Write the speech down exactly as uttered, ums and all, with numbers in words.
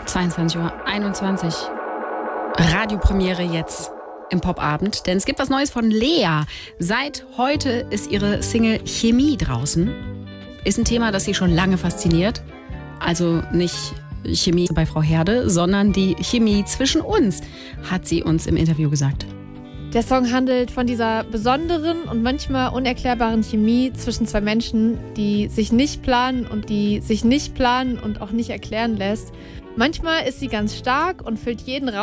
zweiundzwanzig Uhr einundzwanzig. Radiopremiere jetzt im Popabend, denn es gibt was Neues von Lea. Seit heute ist ihre Single Chemie draußen. Ist ein Thema, das sie schon lange fasziniert. Also nicht Chemie bei Frau Herde, sondern die Chemie zwischen uns, hat sie uns im Interview gesagt. Der Song handelt von dieser besonderen und manchmal unerklärbaren Chemie zwischen zwei Menschen, die sich nicht planen und die sich nicht planen und auch nicht erklären lässt. Manchmal ist sie ganz stark und füllt jeden Raum.